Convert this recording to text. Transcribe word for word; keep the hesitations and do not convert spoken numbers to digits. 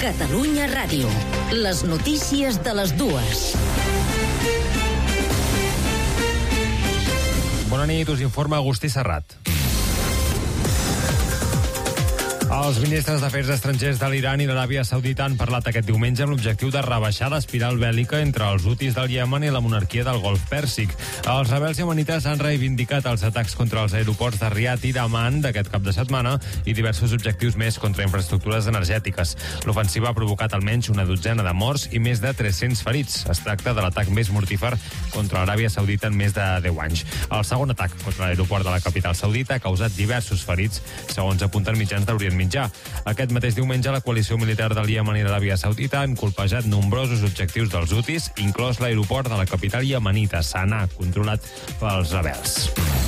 Catalunya Ràdio. Les notícies de les dues. Bona nit, us informa Agustí Serrat. Els ministres d'Afers Estrangers de l'Iran i l'Aràbia Saudita han parlat aquest diumenge amb l'objectiu de rebaixar l'espiral bèl·lica entre els hutis del Iemen i la monarquia del Golf Pèrsic. Els rebels iemenites han reivindicat els atacs contra els aeroports de Riad i d'Amman d'aquest cap de setmana i diversos objectius més contra infraestructures energètiques. L'ofensiva ha provocat almenys una dotzena de morts i més de tres-cents ferits. Es tracta de l'atac més mortífer contra l'Aràbia Saudita en més de deu anys. El segon atac contra l'aeroport de la capital saudita ha causat diversos ferits, segons apunten mitjans d'Orient Mitjà. Aquest mateix diumenge, la coalició militar del Iemen i l'Aràbia Saudita han colpejat nombrosos objectius dels hutis, inclòs l'aeroport de la capital iemenita, Sanà, controlat pels rebels.